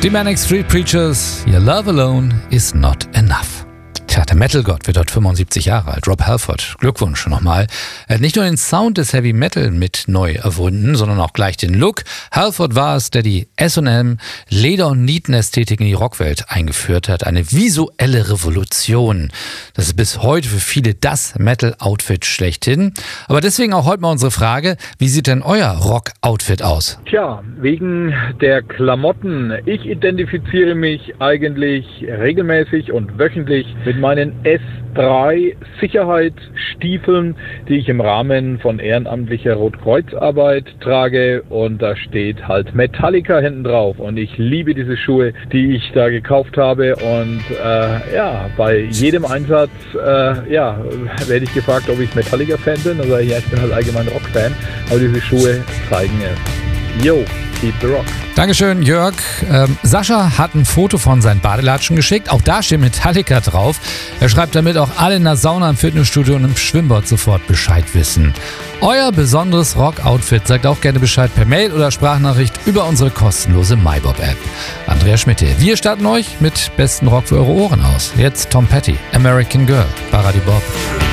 Die Manic Street Preachers, Your Love Alone is Not Enough. Tja, der Metal-Gott wird dort 75 Jahre alt. Rob Halford, Glückwunsch nochmal. Er hat nicht nur den Sound des Heavy Metal mit neu erfunden, sondern auch gleich den Look. Halford war es, der die S&M Leder- und Nietenästhetik in die Rockwelt eingeführt hat. Eine visuelle Revolution. Das ist bis heute für viele das Metal-Outfit schlechthin. Aber deswegen auch heute mal unsere Frage, wie sieht denn euer Rock-Outfit aus? Tja, wegen der Klamotten. Ich identifiziere mich eigentlich regelmäßig und wöchentlich mit meinen S3 Sicherheitsstiefeln, die ich im Rahmen von ehrenamtlicher Rotkreuzarbeit trage, und da steht halt Metallica hinten drauf, und ich liebe diese Schuhe, die ich da gekauft habe, und bei jedem Einsatz werde ich gefragt, ob ich Metallica-Fan bin. Also ja, ich bin halt allgemein Rock-Fan, aber diese Schuhe zeigen es. Yo, keep the rock. Dankeschön, Jörg. Sascha hat ein Foto von seinen Badelatschen geschickt. Auch da steht Metallica drauf. Er schreibt, damit auch alle in der Sauna, im Fitnessstudio und im Schwimmbad sofort Bescheid wissen. Euer besonderes Rock-Outfit, sagt auch gerne Bescheid per Mail oder Sprachnachricht über unsere kostenlose MyBob-App. Andrea Schmitte, wir starten euch mit besten Rock für eure Ohren aus. Jetzt Tom Petty, American Girl, bei Radio Bob.